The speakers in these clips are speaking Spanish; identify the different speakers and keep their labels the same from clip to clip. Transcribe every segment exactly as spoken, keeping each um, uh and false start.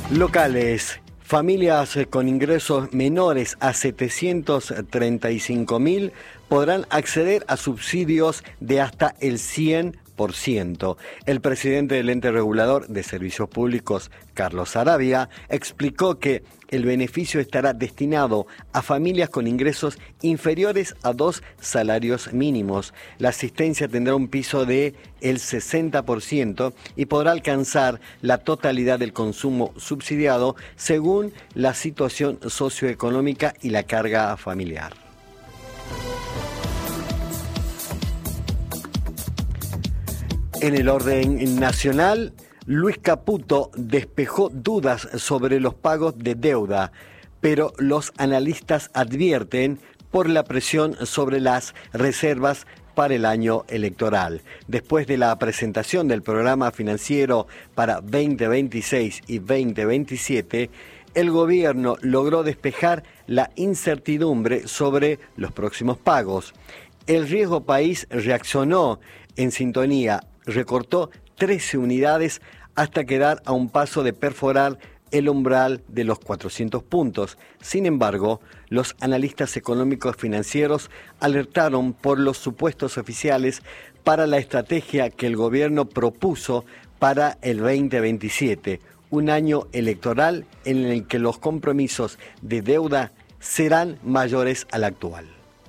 Speaker 1: Locales. Familias con ingresos menores a setecientos treinta y cinco mil podrán acceder a subsidios de hasta el cien por ciento. El presidente del ente regulador de servicios públicos, Carlos Saravia, explicó que el beneficio estará destinado a familias con ingresos inferiores a dos salarios mínimos. La asistencia tendrá un piso de el sesenta por ciento y podrá alcanzar la totalidad del consumo subsidiado según la situación socioeconómica y la carga familiar. En el orden nacional, Luis Caputo despejó dudas sobre los pagos de deuda, pero los analistas advierten por la presión sobre las reservas para el año electoral. Después de la presentación del programa financiero para veinte veintiséis y veinte veintisiete, el gobierno logró despejar la incertidumbre sobre los próximos pagos. El Riesgo País reaccionó en sintonía, recortó trece unidades hasta quedar a un paso de perforar el umbral de los cuatrocientos puntos. Sin embargo, los analistas económicos financieros alertaron por los supuestos oficiales para la estrategia que el gobierno propuso para el veinte veintisiete, un año electoral en el que los compromisos de deuda serán mayores al actual.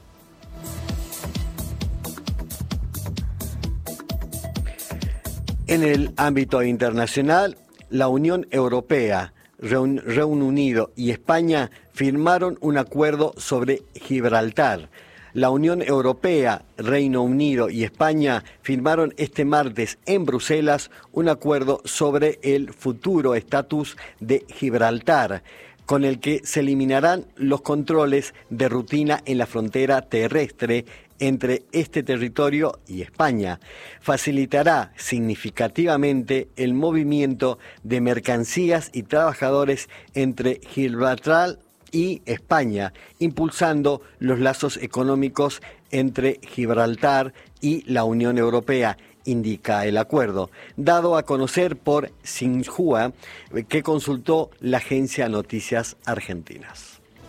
Speaker 1: En el ámbito internacional, la Unión Europea, Reino Unido y España firmaron un acuerdo sobre Gibraltar. La Unión Europea, Reino Unido y España firmaron este martes en Bruselas un acuerdo sobre el futuro estatus de Gibraltar, con el que se eliminarán los controles de rutina en la frontera terrestre entre este territorio y España. Facilitará significativamente el movimiento de mercancías y trabajadores entre Gibraltar y España, impulsando los lazos económicos entre Gibraltar y la Unión Europea, indica el acuerdo, dado a conocer por Xinhua, que consultó la agencia Noticias Argentinas.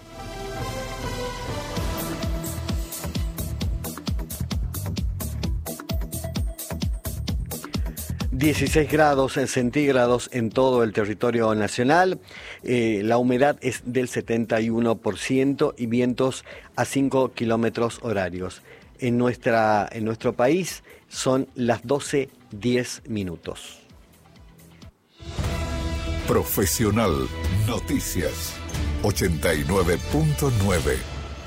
Speaker 1: dieciséis grados centígrados en todo el territorio nacional, eh, la humedad es del setenta y uno por ciento y vientos a cinco kilómetros horarios. En, nuestra, en nuestro país son las doce diez minutos.
Speaker 2: Profesional Noticias ochenta y nueve punto nueve.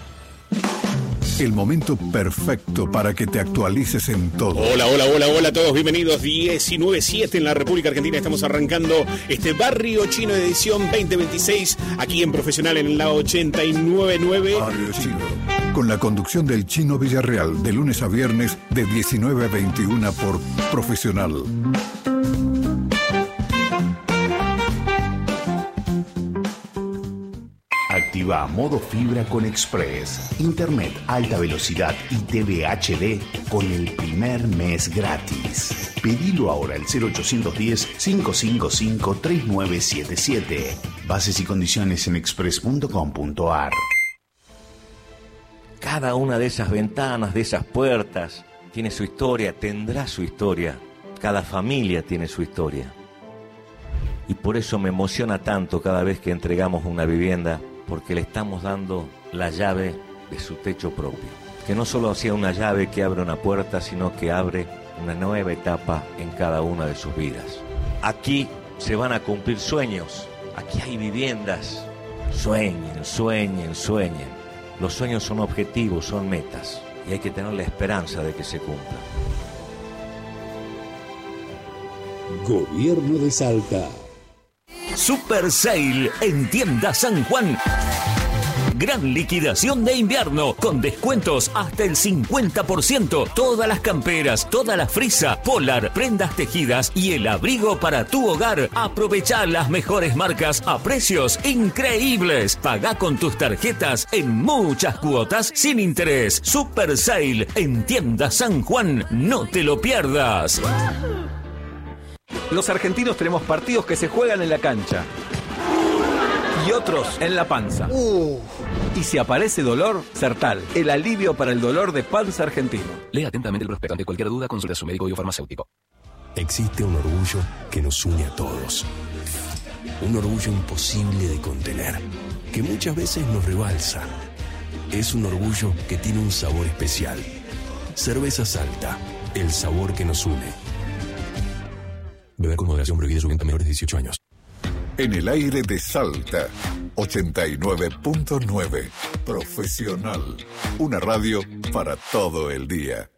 Speaker 2: El momento perfecto para que te actualices en todo.
Speaker 3: Hola, hola, hola, hola a todos, bienvenidos. diecinueve siete en la República Argentina. Estamos arrancando este Barrio Chino edición veinte veintiséis aquí en Profesional en la ochenta y nueve punto nueve.
Speaker 2: Barrio Chino, con la conducción del Chino Villarreal, de lunes a viernes de diecinueve a veintiuna por Profesional.
Speaker 4: Activa modo fibra con Express, internet alta velocidad y T V H D con el primer mes gratis. Pedilo ahora al cero ochocientos diez, cinco cinco cinco, tres nueve siete siete. Bases y condiciones en express punto com punto a r.
Speaker 5: Cada una de esas ventanas, de esas puertas, tiene su historia, tendrá su historia. Cada familia tiene su historia. Y por eso me emociona tanto cada vez que entregamos una vivienda, porque le estamos dando la llave de su techo propio. Que no solo sea una llave que abre una puerta, sino que abre una nueva etapa en cada una de sus vidas. Aquí se van a cumplir sueños, aquí hay viviendas. Sueñen, sueñen, sueñen. Los sueños son objetivos, son metas, y hay que tener la esperanza de que se cumplan.
Speaker 6: Gobierno de Salta.
Speaker 7: Super Sale en Tienda San Juan. Gran liquidación de invierno con descuentos hasta el cincuenta por ciento. Todas las camperas, toda la frisa, polar, prendas tejidas y el abrigo para tu hogar. Aprovecha las mejores marcas a precios increíbles. Pagá con tus tarjetas en muchas cuotas sin interés. Super Sale en Tienda San Juan. No te lo pierdas.
Speaker 8: Los argentinos tenemos partidos que se juegan en la cancha.
Speaker 6: y otros en la panza.
Speaker 1: Uh.
Speaker 6: Y si aparece dolor, Sertal, el alivio para el dolor de panza argentino.
Speaker 8: Lea atentamente el prospecto. Ante cualquier duda, consulte a su médico o farmacéutico.
Speaker 9: Existe un orgullo que nos une a todos. Un orgullo imposible de contener, que muchas veces nos rebalsa. Es un orgullo que tiene un sabor especial. Cerveza Salta, el sabor que nos une. Beber con moderación, prohibida su venta a menores de dieciocho años.
Speaker 2: En el aire de Salta, ochenta y nueve punto nueve. Profesional. Una radio para todo el día.